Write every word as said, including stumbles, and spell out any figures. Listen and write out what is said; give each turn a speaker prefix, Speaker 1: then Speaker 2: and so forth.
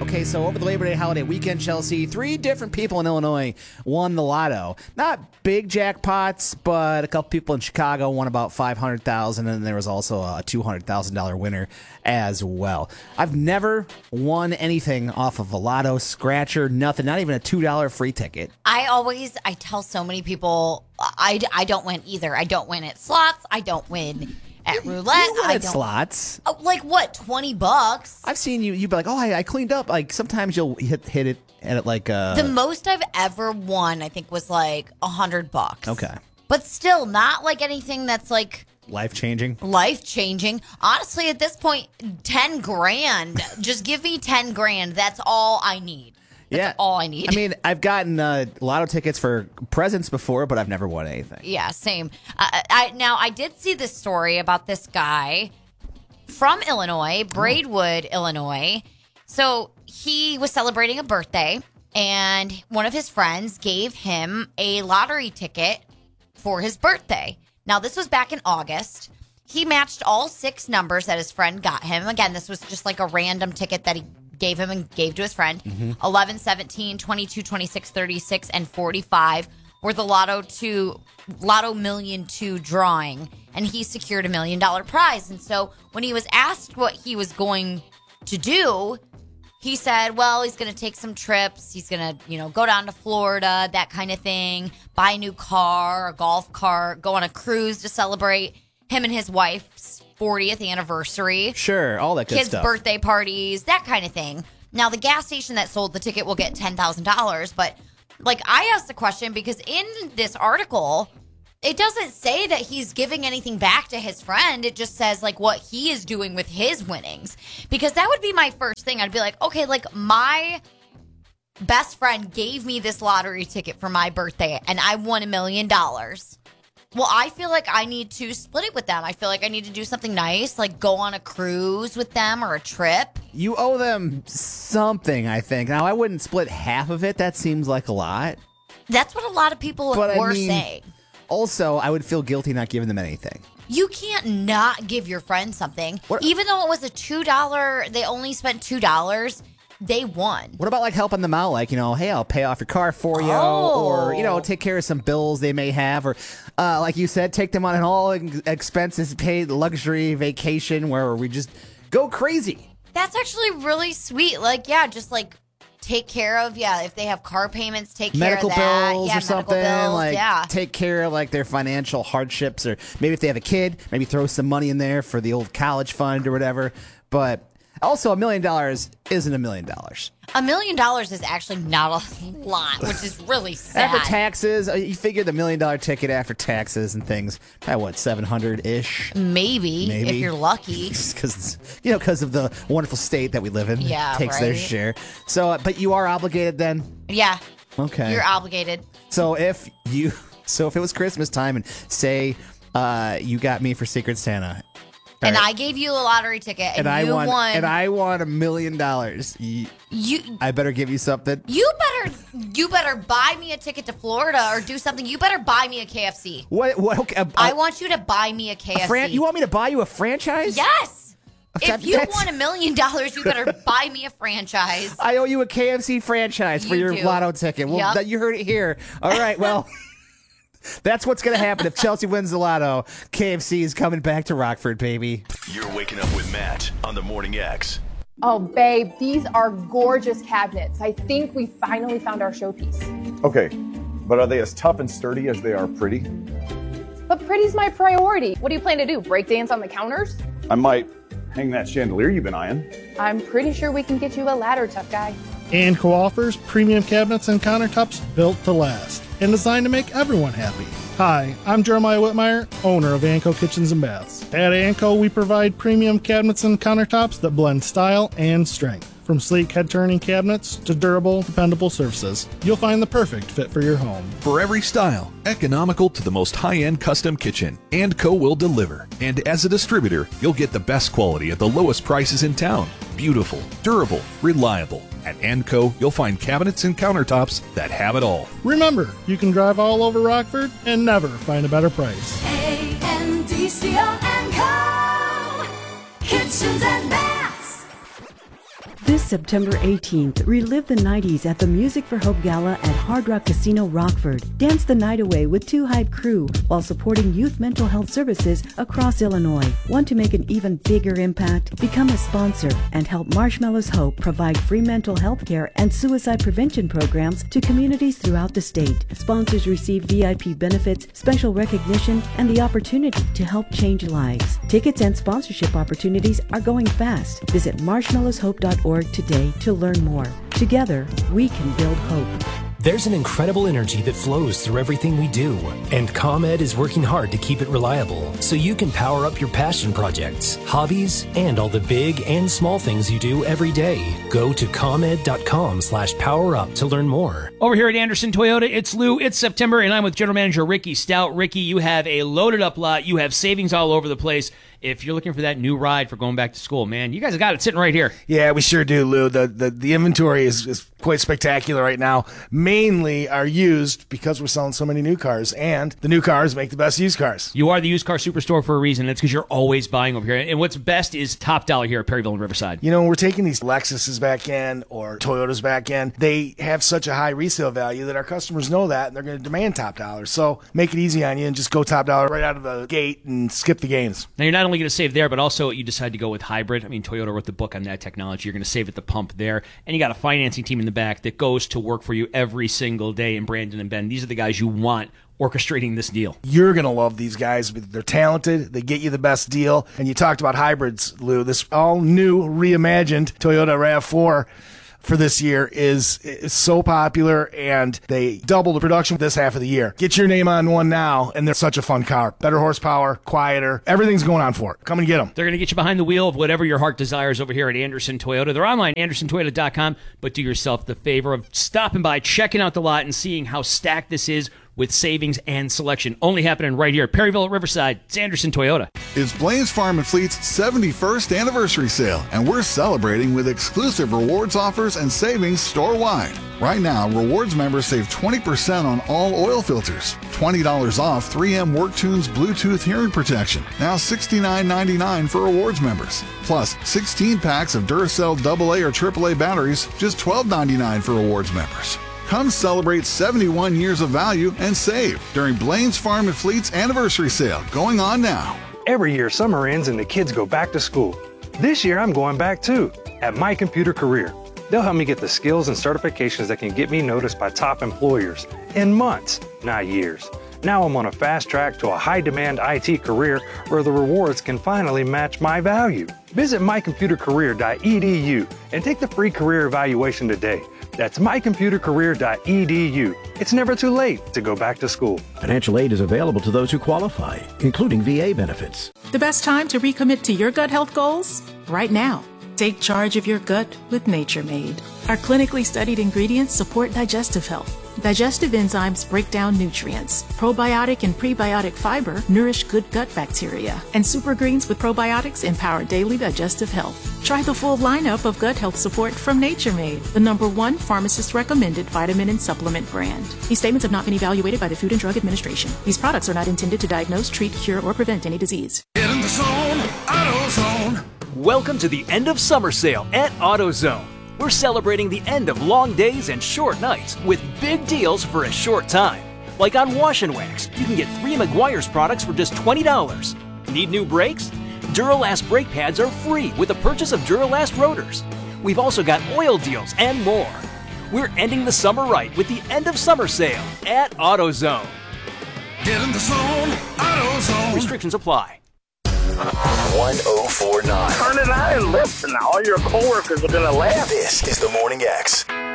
Speaker 1: Okay, so over the Labor Day holiday weekend, Chelsea, three different people in Illinois won the lotto. Not big jackpots, but a couple people in Chicago won about five hundred thousand dollars, and there was also a two hundred thousand dollars winner as well. I've never won anything off of a lotto, scratcher, nothing, not even a two dollars free ticket.
Speaker 2: I always, I tell so many people, I, I don't win either. I don't win at slots. I don't win at roulette.
Speaker 1: You win
Speaker 2: I
Speaker 1: at
Speaker 2: don't,
Speaker 1: slots.
Speaker 2: Oh, like what, twenty bucks?
Speaker 1: I've seen you, you'd be like, oh, I, I cleaned up. Like, sometimes you'll hit hit it at like uh
Speaker 2: The most I've ever won, I think, was like a hundred bucks.
Speaker 1: Okay.
Speaker 2: But still, not like anything that's like
Speaker 1: life-changing.
Speaker 2: Life-changing. Honestly, at this point, ten grand. Just give me ten grand. That's all I need. That's
Speaker 1: yeah.
Speaker 2: all I need.
Speaker 1: I mean, I've gotten uh, lotto tickets for presents before, but I've never won anything.
Speaker 2: Yeah, same. Uh, I Now, I did see this story about this guy from Illinois, Braidwood, oh. Illinois. So he was celebrating a birthday, and one of his friends gave him a lottery ticket for his birthday. Now, this was back in August. He matched all six numbers that his friend got him. Again, this was just like a random ticket that he gave him and gave to his friend. Mm-hmm. eleven, seventeen, twenty-two, twenty-six, thirty-six, and forty-five were the Lotto two, Lotto Million two drawing, and he secured a million dollar prize. And so when he was asked what he was going to do, he said, well, he's going to take some trips. He's going to, you know, go down to Florida, that kind of thing, buy a new car, a golf cart, go on a cruise to celebrate him and his wife's fortieth anniversary.
Speaker 1: Sure, all that good
Speaker 2: kids'
Speaker 1: stuff.
Speaker 2: Kids' birthday parties, that kind of thing. Now, the gas station that sold the ticket will get ten thousand dollars, but, like, I asked the question because in this article, it doesn't say that he's giving anything back to his friend. It just says, like, what he is doing with his winnings. Because that would be my first thing. I'd be like, okay, like, my best friend gave me this lottery ticket for my birthday, and I won a million dollars. Well, I feel like I need to split it with them. I feel like I need to do something nice, like go on a cruise with them or a trip.
Speaker 1: You owe them something, I think. Now, I wouldn't split half of it. That seems like a lot.
Speaker 2: That's what a lot of people
Speaker 1: but
Speaker 2: were
Speaker 1: I mean,
Speaker 2: saying.
Speaker 1: Also, I would feel guilty not giving them anything.
Speaker 2: You can't not give your friend something. What? Even though it was a two dollars, they only spent two dollars. They won.
Speaker 1: What about, like, helping them out? Like, you know, hey, I'll pay off your car for you.
Speaker 2: Oh.
Speaker 1: Or, you know, take care of some bills they may have. Or, uh, like you said, take them on an all-expenses-paid luxury vacation where we just go crazy.
Speaker 2: That's actually really sweet. Like, yeah, just, like, take care of, yeah, if they have car payments, take
Speaker 1: medical
Speaker 2: care of that.
Speaker 1: Bills
Speaker 2: yeah,
Speaker 1: or something.
Speaker 2: Bills,
Speaker 1: like,
Speaker 2: yeah.
Speaker 1: take care of, like, their financial hardships. Or maybe if they have a kid, maybe throw some money in there for the old college fund or whatever. But also, a million dollars isn't a million dollars.
Speaker 2: A million dollars is actually not a lot, which is really sad.
Speaker 1: After taxes, you figure the million dollar ticket after taxes and things, probably what, seven hundred ish?
Speaker 2: Maybe, Maybe, if you're lucky.
Speaker 1: Because, you know, because of the wonderful state that we live in.
Speaker 2: Yeah,
Speaker 1: takes
Speaker 2: right?
Speaker 1: their share. So, but you are obligated then?
Speaker 2: Yeah.
Speaker 1: Okay.
Speaker 2: You're obligated.
Speaker 1: So if you, so if it was Christmas time and say uh, you got me for Secret Santa.
Speaker 2: And
Speaker 1: right.
Speaker 2: I gave you a lottery ticket, and,
Speaker 1: and
Speaker 2: you
Speaker 1: I won,
Speaker 2: won.
Speaker 1: And I won a million dollars. You,
Speaker 2: you,
Speaker 1: I better give you something.
Speaker 2: You better, you better buy me a ticket to Florida or do something. You better buy me a K F C.
Speaker 1: What? What? Okay, uh,
Speaker 2: I want you to buy me a K F C.
Speaker 1: A fran- you want me to buy you a franchise?
Speaker 2: Yes.
Speaker 1: Okay,
Speaker 2: if you
Speaker 1: that's...
Speaker 2: want a million dollars, you better buy me a franchise.
Speaker 1: I owe you a K F C franchise for
Speaker 2: you
Speaker 1: your
Speaker 2: do.
Speaker 1: lotto ticket. Well,
Speaker 2: yep.
Speaker 1: that, you heard it here. All right. Well. That's what's going to happen if Chelsea wins the lotto. K F C is coming back to Rockford, baby.
Speaker 3: You're waking up with Matt on the Morning X.
Speaker 4: Oh, babe, these are gorgeous cabinets. I think we finally found our showpiece.
Speaker 5: Okay, but are they as tough and sturdy as they are pretty?
Speaker 4: But pretty's my priority. What do you plan to do, break dance on the counters?
Speaker 5: I might hang that chandelier you've been eyeing.
Speaker 4: I'm pretty sure we can get you a ladder, tough guy.
Speaker 6: Anco offers premium cabinets and countertops built to last and designed to make everyone happy. Hi, I'm Jeremiah Whitmire, owner of Anco Kitchens and Baths. At Anco, we provide premium cabinets and countertops that blend style and strength. From sleek head-turning cabinets to durable, dependable surfaces, you'll find the perfect fit for your home.
Speaker 7: For every style, economical to the most high-end custom kitchen, Anco will deliver. And as a distributor, you'll get the best quality at the lowest prices in town. Beautiful, durable, reliable. At Anco, you'll find cabinets and countertops that have it all.
Speaker 6: Remember, you can drive all over Rockford and never find a better price.
Speaker 8: A N D C O and Co. Kitchens and Baths.
Speaker 9: This September eighteenth, relive the nineties at the Music for Hope Gala at Hard Rock Casino Rockford. Dance the night away with Two Hype Crew while supporting youth mental health services across Illinois. Want to make an even bigger impact? Become a sponsor and help Marshmallows Hope provide free mental health care and suicide prevention programs to communities throughout the state. Sponsors receive V I P benefits, special recognition, and the opportunity to help change lives. Tickets and sponsorship opportunities are going fast. Visit marshmallows hope dot org today to learn more. Together, we can build hope.
Speaker 10: There's an incredible energy that flows through everything we do, and ComEd is working hard to keep it reliable so you can power up your passion projects, hobbies, and all the big and small things you do every day. Go to ComEd.com slash power up to learn more.
Speaker 11: Over here at Anderson Toyota, it's Lou, it's September, and I'm with General Manager Ricky Stout. Ricky, you have a loaded up lot. You have savings all over the place. If you're looking for that new ride for going back to school, man, you guys have got it sitting right here.
Speaker 12: Yeah, we sure do, Lou. The the, the inventory is, is quite spectacular right now. Mainly are used because we're selling so many new cars, and the new cars make the best used cars.
Speaker 11: You are the used car superstore for a reason. It's because you're always buying over here. And what's best is top dollar here at Perryville and Riverside.
Speaker 12: You know, when we're taking these Lexuses back in or Toyotas back in, they have such a high resale value that our customers know that, and they're going to demand top dollar. So make it easy on you and just go top dollar right out of the gate and skip the games.
Speaker 11: Now, you're not only going to save there, but also you decide to go with hybrid. I mean, Toyota wrote the book on that technology. You're going to save at the pump there. And you got a financing team in the back that goes to work for you every single day in Brandon and Ben. These are the guys you want orchestrating this deal.
Speaker 12: You're going to love these guys. They're talented. They get you the best deal. And you talked about hybrids, Lou. This all-new, reimagined Toyota RAV four for this year is, is so popular, and they double the production this half of the year. Get your name on one now, and they're such a fun car. Better horsepower, quieter. Everything's going on for it. Come and get them.
Speaker 11: They're going to get you behind the wheel of whatever your heart desires over here at Anderson Toyota. They're online, anderson toyota dot com, but do yourself the favor of stopping by, checking out the lot, and seeing how stacked this is with savings and selection. Only happening right here at Perryville at Riverside. It's Anderson Toyota.
Speaker 13: It's Blaine's Farm and Fleet's seventy-first anniversary sale, and we're celebrating with exclusive rewards offers and savings store-wide. Right now, rewards members save twenty percent on all oil filters, twenty dollars off three M WorkTunes Bluetooth hearing protection, now sixty-nine ninety-nine for rewards members. Plus, sixteen packs of Duracell double A or triple A batteries, just twelve ninety-nine for rewards members. Come celebrate seventy-one years of value and save during Blaine's Farm and Fleet's anniversary sale going on now.
Speaker 14: Every year summer ends and the kids go back to school. This year I'm going back too, at My Computer Career. They'll help me get the skills and certifications that can get me noticed by top employers in months, not years. Now I'm on a fast track to a high-demand I T career where the rewards can finally match my value. Visit my computer career dot e d u and take the free career evaluation today. That's my computer career dot e d u. It's never too late to go back to school.
Speaker 15: Financial aid is available to those who qualify, including V A benefits.
Speaker 16: The best time to recommit to your gut health goals? Right now. Take charge of your gut with Nature Made. Our clinically studied ingredients support digestive health. Digestive enzymes break down nutrients. Probiotic and prebiotic fiber nourish good gut bacteria. And super greens with probiotics empower daily digestive health. Try the full lineup of gut health support from Nature Made, the number one pharmacist-recommended vitamin and supplement brand. These statements have not been evaluated by the Food and Drug Administration. These products are not intended to diagnose, treat, cure, or prevent any disease.
Speaker 17: Get in the zone, AutoZone. Welcome to the end of summer sale at AutoZone. We're celebrating the end of long days and short nights with big deals for a short time. Like on Wash and Wax, you can get three Meguiar's products for just twenty dollars. Need new brakes? Duralast brake pads are free with the purchase of Duralast rotors. We've also got oil deals and more. We're ending the summer right with the end of summer sale at AutoZone. Get in the zone, AutoZone. Restrictions apply.
Speaker 3: one oh four point nine.
Speaker 18: Turn it on and listen. All your coworkers are going to laugh.
Speaker 3: This is the Morning X.